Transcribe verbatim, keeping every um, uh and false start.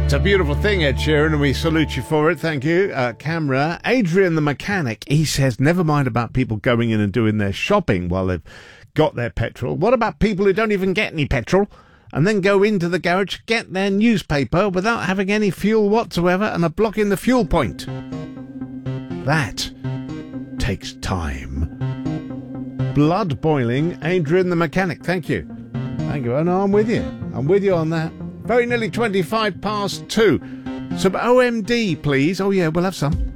It's a beautiful thing, Ed Sheeran, and we salute you for it. Thank you. Uh, camera. Adrian the mechanic, he says, never mind about people going in and doing their shopping while they've got their petrol. What about people who don't even get any petrol and then go into the garage, get their newspaper without having any fuel whatsoever and are blocking the fuel point? That takes time. Blood boiling, Adrian the mechanic. Thank you. Thank you. Oh, no, I'm with you. I'm with you on that. Very nearly twenty-five past two. Some O M D, please. Oh, yeah, we'll have some.